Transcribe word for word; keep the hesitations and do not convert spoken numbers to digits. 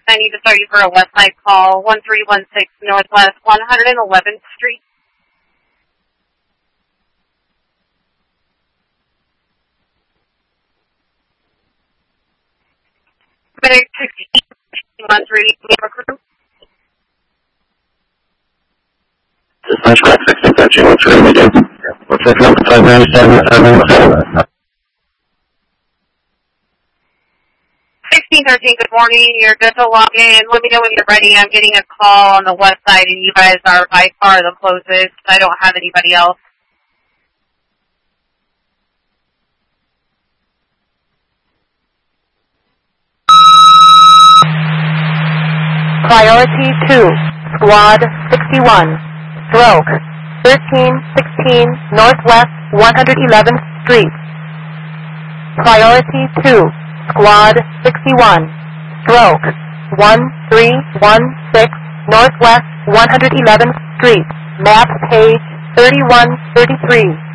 I need to start you for a west side call, one three one six Northwest one hundred eleventh Street. sixteen one three, crew. Dispatch crack sixteen thirteen one three, we do. What's that number? five nine seven seven seven. sixteen thirteen, good morning. You're good to log in. Let me know when you're ready. I'm getting a call on the west side, and you guys are by far the closest. I don't have anybody else. Priority two, Squad sixty-one, stroke, thirteen sixteen Northwest one hundred eleventh Street. Priority two, Squad sixty-one, stroke, one three one six Northwest one hundred eleventh Street, map page thirty-one thirty-three.